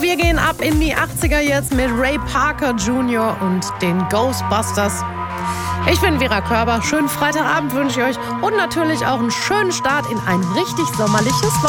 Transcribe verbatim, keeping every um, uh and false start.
Wir gehen ab in die achtziger jetzt mit Ray Parker Junior und den Ghostbusters. Ich bin Vera Körber. Schönen Freitagabend wünsche ich euch und natürlich auch einen schönen Start in ein richtig sommerliches Wochenende.